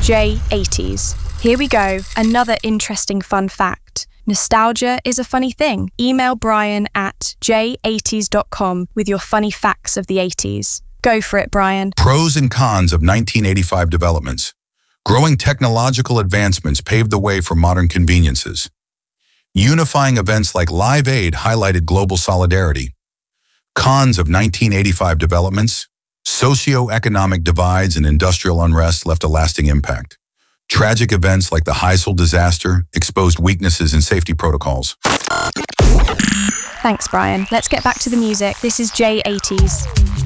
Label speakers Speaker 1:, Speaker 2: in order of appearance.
Speaker 1: J80s. Here we go, another interesting fun fact. Nostalgia is a funny thing. Email Brian at j80s.com with your funny facts of the 80s. Go for it, Brian.
Speaker 2: Pros and cons of 1985 developments. Growing technological advancements paved the way for modern conveniences. Unifying events like Live Aid highlighted global solidarity. Cons of 1985 developments. Socio-economic divides and industrial unrest left a lasting impact. Tragic events like the Heysel disaster exposed weaknesses in safety protocols.
Speaker 1: Thanks, Brian. Let's get back to the music. This is J80s.